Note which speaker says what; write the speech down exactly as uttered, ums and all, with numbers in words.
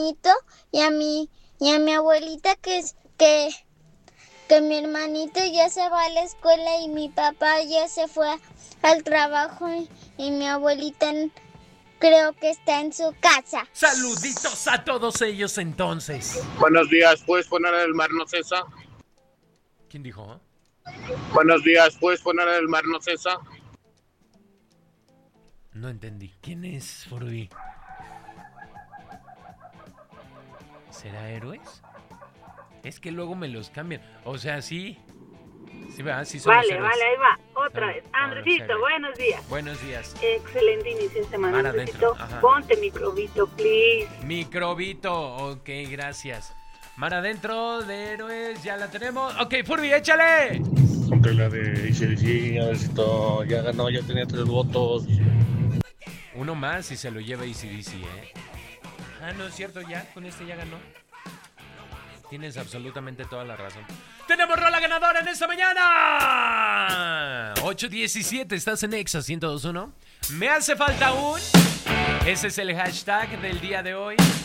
Speaker 1: hermanito y a mi, y a mi abuelita que es que, que mi hermanito ya se va a la escuela y mi papá ya se fue al trabajo y, y mi abuelita creo que está en su casa.
Speaker 2: Saluditos a todos ellos entonces.
Speaker 3: Buenos días, ¿puedes poner el mar no cesa?
Speaker 2: ¿Quién dijo?
Speaker 3: Buenos días, ¿puedes poner el mar no cesa?
Speaker 2: No entendí. ¿Quién es Furby? ¿Será Héroes? Es que luego me los cambian. O sea, sí. Sí, ¿verdad? Sí son
Speaker 4: Vale,
Speaker 2: los héroes.
Speaker 4: vale, ahí va. Otra
Speaker 2: Son-
Speaker 4: vez.
Speaker 2: son
Speaker 4: Andresito,
Speaker 2: los
Speaker 4: buenos días.
Speaker 2: Buenos días.
Speaker 4: Excelente inicio de semana,
Speaker 2: Mar
Speaker 4: Andresito.
Speaker 2: adentro, ajá.
Speaker 4: Ponte microbito, please.
Speaker 2: Microbito. Ok, gracias. Mar adentro de Héroes, ya la tenemos. Ok, Furby, échale.
Speaker 5: Ponte la de A C D C, a ver si todo ya ganó, ya tenía tres votos.
Speaker 2: Uno más y se lo lleva A C D C, ¿eh? Ah, no es cierto, ya, con este ya ganó. Tienes absolutamente toda la razón. ¡Tenemos rola ganadora en esta mañana! ocho diecisiete, estás en Exa ciento dos punto uno. Me hace falta un... Ese es el hashtag del día de hoy.